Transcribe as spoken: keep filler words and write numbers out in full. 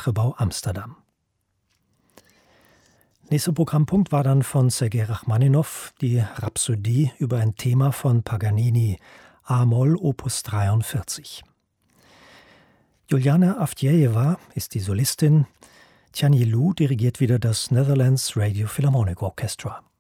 Theaterbau Amsterdam. Nächster Programmpunkt war dann von Sergei Rachmaninow die Rhapsodie über ein Thema von Paganini, A-Moll Opus dreiundvierzig. Juliana Avdjejewa ist die Solistin, Tianyi Lu dirigiert wieder das Netherlands Radio Philharmonic Orchestra.